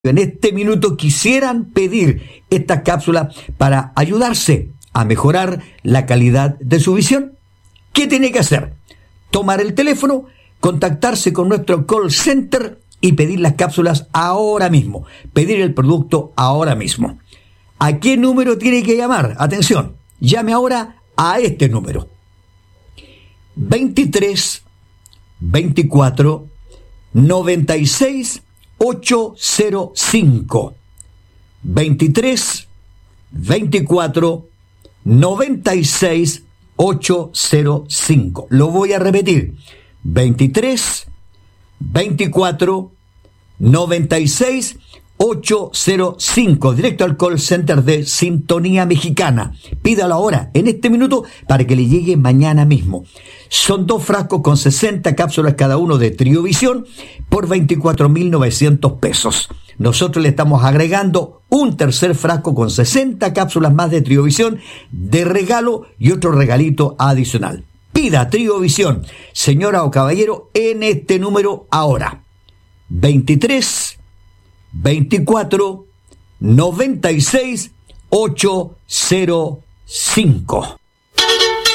en este minuto quisieran pedir estas cápsulas para ayudarse a mejorar la calidad de su visión, ¿qué tiene que hacer? Tomar el teléfono, contactarse con nuestro call center y pedir las cápsulas ahora mismo, pedir el producto ahora mismo. ¿A qué número tiene que llamar? Atención, llame ahora a este número: 23 24 96 805. 23 24 96 805. Lo voy a repetir: 23 24 96 805, directo al call center de Sintonía Mexicana. Pídalo ahora, en este minuto, para que le llegue mañana mismo. Son 2 frascos con 60 cápsulas cada uno de Triovisión por 24.900 pesos. Nosotros le estamos agregando un tercer frasco con 60 cápsulas más de Triovisión de regalo y otro regalito adicional. Pida Triovisión, señora o caballero, en este número ahora: 23 24 96 805.